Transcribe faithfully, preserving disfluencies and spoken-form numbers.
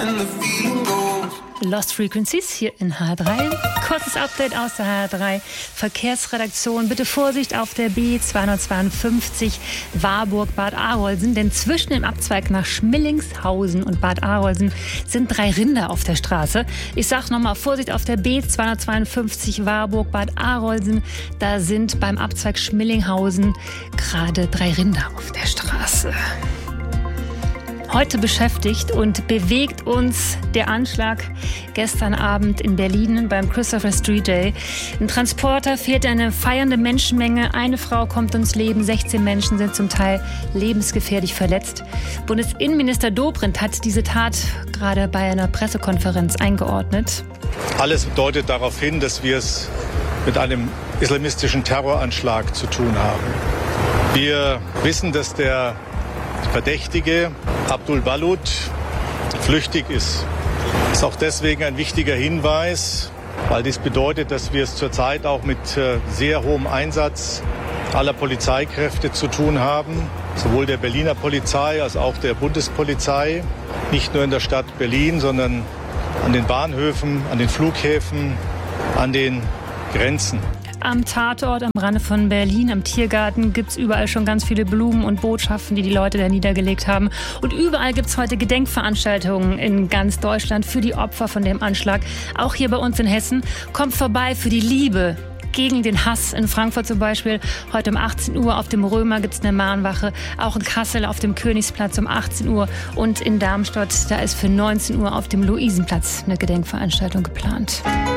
Lost Frequencies hier in H drei. Kurzes Update aus der H drei Verkehrsredaktion. Bitte Vorsicht auf der B zweihundertzweiundfünfzig Warburg-Bad Arolsen, denn zwischen dem Abzweig nach Schmillingshausen und Bad Arolsen sind drei Rinder auf der Straße. Ich sage nochmal, Vorsicht auf der B zweihundertzweiundfünfzig Warburg-Bad Arolsen. Da sind beim Abzweig Schmillinghausen gerade drei Rinder auf der Straße. Heute beschäftigt und bewegt uns der Anschlag gestern Abend in Berlin beim Christopher Street Day. Ein Transporter fährt eine feiernde Menschenmenge. Eine Frau kommt ums Leben. sechzehn Menschen sind zum Teil lebensgefährlich verletzt. Bundesinnenminister Dobrindt hat diese Tat gerade bei einer Pressekonferenz eingeordnet. Alles deutet darauf hin, dass wir es mit einem islamistischen Terroranschlag zu tun haben. Wir wissen, dass der Verdächtige Abdul Balut flüchtig ist. Das ist auch deswegen ein wichtiger Hinweis, weil dies bedeutet, dass wir es zurzeit auch mit sehr hohem Einsatz aller Polizeikräfte zu tun haben, sowohl der Berliner Polizei als auch der Bundespolizei, nicht nur in der Stadt Berlin, sondern an den Bahnhöfen, an den Flughäfen, an den Grenzen. Am Tatort am Rande von Berlin, am Tiergarten, gibt es überall schon ganz viele Blumen und Botschaften, die die Leute da niedergelegt haben. Und überall gibt es heute Gedenkveranstaltungen in ganz Deutschland für die Opfer von dem Anschlag. Auch hier bei uns in Hessen. Kommt vorbei für die Liebe gegen den Hass. In Frankfurt zum Beispiel heute um achtzehn Uhr auf dem Römer gibt es eine Mahnwache. Auch in Kassel auf dem Königsplatz um achtzehn Uhr. Und in Darmstadt, da ist für neunzehn Uhr auf dem Luisenplatz eine Gedenkveranstaltung geplant.